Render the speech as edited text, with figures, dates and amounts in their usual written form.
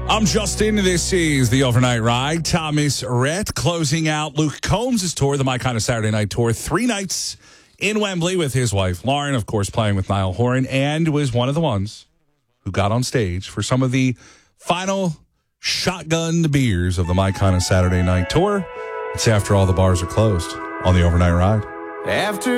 I'm Justin. This is the Overnight Ride. Thomas Rhett closing out Luke Combs' tour, the My Kind of Saturday Night Tour. 3 nights in Wembley with his wife, Lauren, of course, playing with Niall Horan, and was one of the ones who got on stage for some of the final shotgun beers of the My Kind of Saturday Night Tour. It's after all the bars are closed on the Overnight Ride. After